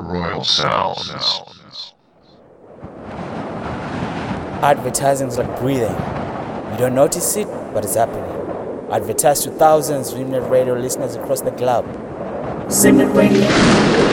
Royal Sounds. Advertising is like breathing. You don't notice it, but it's happening. Advertise to thousands of internet radio listeners across the globe. Simnet Radio.